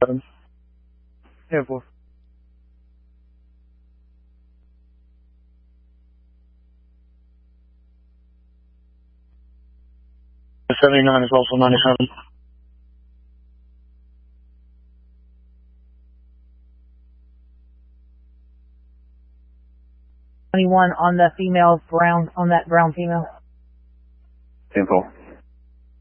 Yeah, 4. The 79 is also 97. 21 on the female brown, on that brown female. 10-4.